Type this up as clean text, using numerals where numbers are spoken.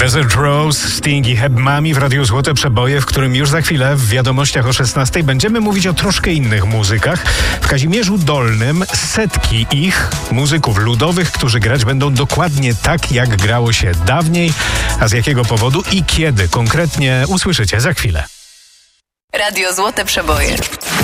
Desert Rose, Sting i Heb Mami w Radiu Złote Przeboje, w którym już za chwilę w wiadomościach o 16 będziemy mówić o troszkę innych muzykach. W Kazimierzu Dolnym setki muzyków ludowych, którzy grać będą dokładnie tak, jak grało się dawniej. A z jakiego powodu i kiedy konkretnie usłyszycie za chwilę. Radio Złote Przeboje.